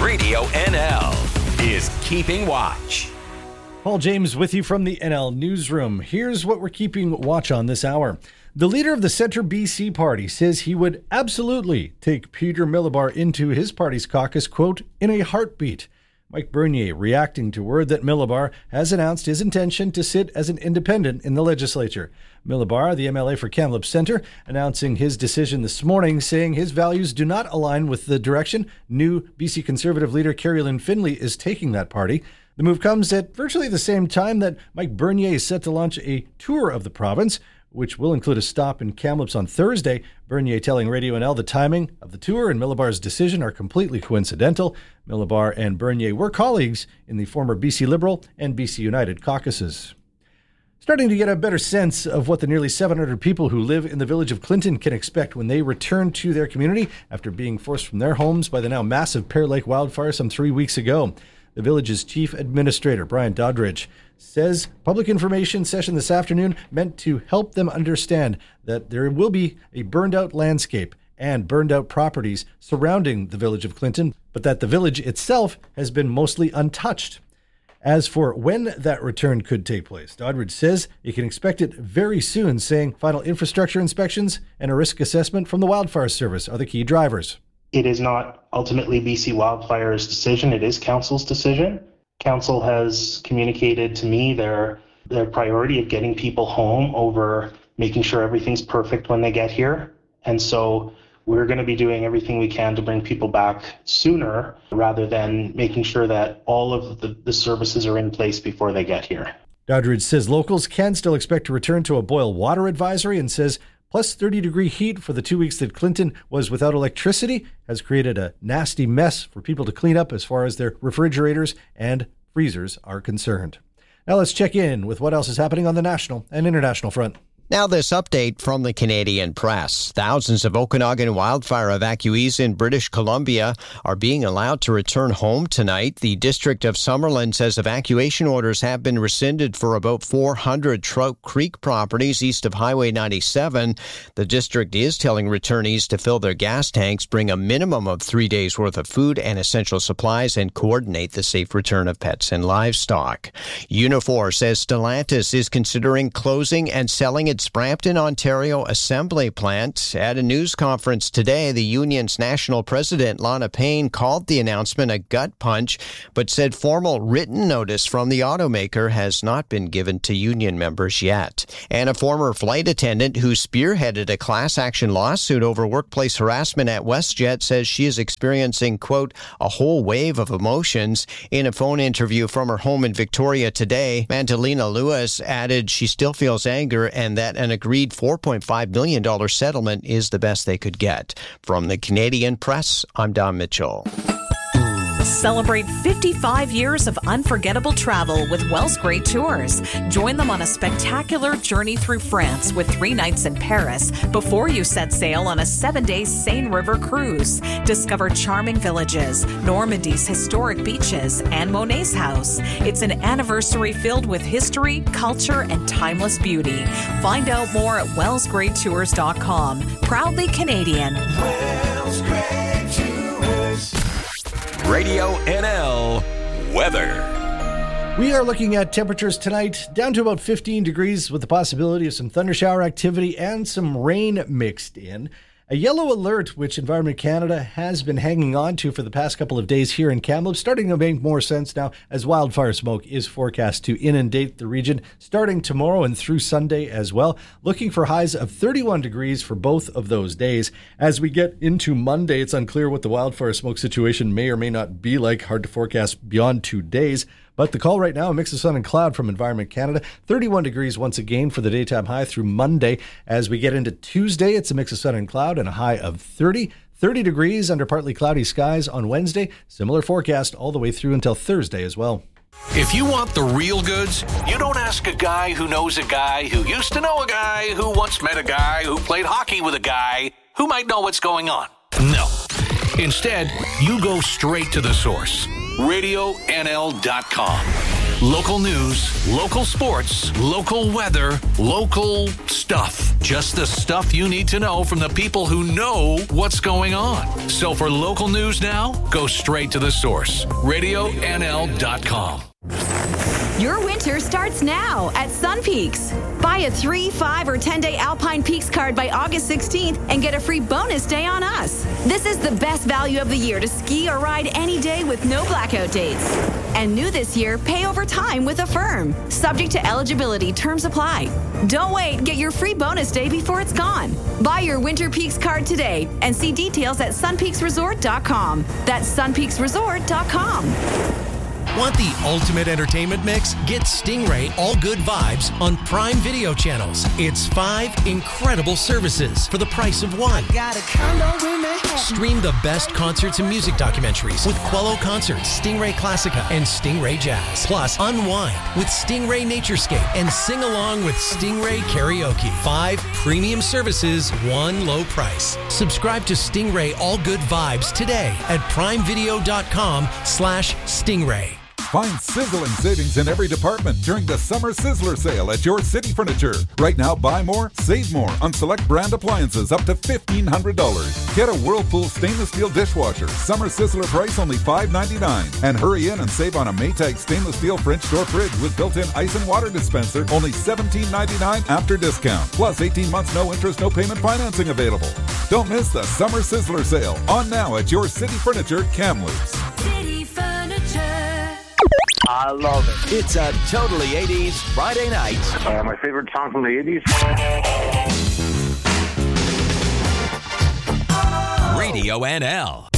Radio NL is Keeping Watch. Paul James with you from the NL Newsroom. Here's what we're keeping watch on this hour. The leader of the Centre BC Party says he would absolutely take Peter Milobar into his party's caucus, quote, in a heartbeat. Mike Bernier reacting to word that Milobar has announced his intention to sit as an independent in the legislature. Milobar, the MLA for Kamloops Centre, announcing his decision this morning, saying his values do not align with the direction new BC Conservative leader Carrie Lynn Finlay is taking that party. The move comes at virtually the same time that Mike Bernier is set to launch a tour of the province, which will include a stop in Kamloops on Thursday. Bernier telling Radio NL the timing of the tour and Milobar's decision are completely coincidental. Milobar and Bernier were colleagues in the former BC Liberal and BC United caucuses. Starting to get a better sense of what the nearly 700 people who live in the village of Clinton can expect when they return to their community after being forced from their homes by the now massive Pear Lake wildfire some 3 weeks ago. The village's chief administrator, Brian Doddridge, says public information session this afternoon meant to help them understand that there will be a burned-out landscape and burned-out properties surrounding the village of Clinton, but that the village itself has been mostly untouched. As for when that return could take place, Doddridge says you can expect it very soon, saying final infrastructure inspections and a risk assessment from the Wildfire Service are the key drivers. It is not ultimately BC Wildfire's decision, it is Council's decision. Council has communicated to me their priority of getting people home over making sure everything's perfect when they get here. And so we're going to be doing everything we can to bring people back sooner rather than making sure that all of the services are in place before they get here. Doddridge says locals can still expect to return to a boil water advisory and says plus 30-degree heat for the 2 weeks that Clinton was without electricity has created a nasty mess for people to clean up as far as their refrigerators and freezers are concerned. Now let's check in with what else is happening on the national and international front. Now this update from the Canadian press. Thousands of Okanagan wildfire evacuees in British Columbia are being allowed to return home tonight. The District of Summerland says evacuation orders have been rescinded for about 400 Trout Creek properties east of Highway 97. The district is telling returnees to fill their gas tanks, bring a minimum of 3 days' worth of food and essential supplies, and coordinate the safe return of pets and livestock. Unifor says Stellantis is considering closing and selling its Brampton, Ontario assembly plant. At a news conference today, the union's national president, Lana Payne, called the announcement a gut punch, but said formal written notice from the automaker has not been given to union members yet. And a former flight attendant who spearheaded a class action lawsuit over workplace harassment at WestJet says she is experiencing, quote, a whole wave of emotions. In a phone interview from her home in Victoria today, Mantelina Lewis added she still feels anger and that an agreed $4.5 million settlement is the best they could get. From the Canadian Press, I'm Don Mitchell. Celebrate 55 years of unforgettable travel with Wells Great Tours. Join them on a spectacular journey through France with 3 nights in Paris before you set sail on a 7-day Seine River cruise. Discover charming villages, Normandy's historic beaches, and Monet's house. It's an anniversary filled with history, culture, and timeless beauty. Find out more at wellsgreattours.com. Proudly Canadian. Wells Great Tours. Radio NL weather. We are looking at temperatures tonight down to about 15 degrees with the possibility of some thundershower activity and some rain mixed in. A yellow alert, which Environment Canada has been hanging on to for the past couple of days here in Kamloops, starting to make more sense now as wildfire smoke is forecast to inundate the region starting tomorrow and through Sunday as well. Looking for highs of 31 degrees for both of those days. As we get into Monday, it's unclear what the wildfire smoke situation may or may not be like. Hard to forecast beyond 2 days. But the call right now, a mix of sun and cloud from Environment Canada. 31 degrees once again for the daytime high through Monday. As we get into Tuesday, it's a mix of sun and cloud and a high of 30. 30 degrees under partly cloudy skies on Wednesday. Similar forecast all the way through until Thursday as well. If you want the real goods, you don't ask a guy who knows a guy who used to know a guy who once met a guy who played hockey with a guy who might know what's going on. No. Instead, you go straight to the source. RadioNL.com. Local news, local sports, local weather, local stuff. Just the stuff you need to know from the people who know what's going on. So for local news now, go straight to the source. RadioNL.com. Your winter starts now at Sun Peaks. Buy a 3, 5, or 10-day Alpine Peaks card by August 16th and get a free bonus day on us. This is the best value of the year to ski or ride any day with no blackout dates. And new this year, pay over time with Affirm. Subject to eligibility, terms apply. Don't wait, get your free bonus day before it's gone. Buy your Winter Peaks card today and see details at sunpeaksresort.com. That's sunpeaksresort.com. Want the ultimate entertainment mix? Get Stingray All Good Vibes on Prime Video channels. It's 5 incredible services for the price of one. Stream the best concerts and music documentaries with Quello Concerts, Stingray Classica, and Stingray Jazz. Plus, unwind with Stingray Naturescape and sing along with Stingray Karaoke. 5 premium services, one low price. Subscribe to Stingray All Good Vibes today at primevideo.com/Stingray. Find sizzling savings in every department during the Summer Sizzler sale at your City Furniture. Right now, buy more, save more on select brand appliances up to $1,500. Get a Whirlpool stainless steel dishwasher. Summer Sizzler price only $5.99. And hurry in and save on a Maytag stainless steel French door fridge with built-in ice and water dispenser, only $17.99 after discount. Plus 18 months no interest, no payment financing available. Don't miss the Summer Sizzler sale. On now at your City Furniture, Kamloops. City Furniture. I love it. It's a totally 80s Friday night. My favorite song from the 80s. Radio NL.